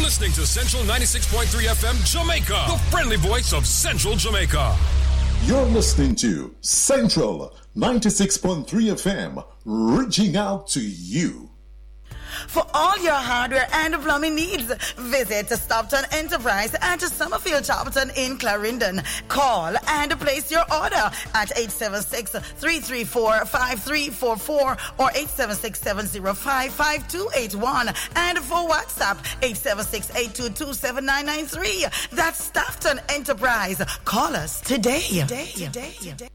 listening to Central 96.3 FM Jamaica, the friendly voice of Central Jamaica. You're listening to Central 96.3 FM, reaching out to you. For all your hardware and plumbing needs, visit Stockton Enterprise at Summerfield Charlton in Clarendon. Call and place your order at 876-334-5344 or 876-705-5281. And for WhatsApp, 876-822-7993. That's Stockton Enterprise. Call us today.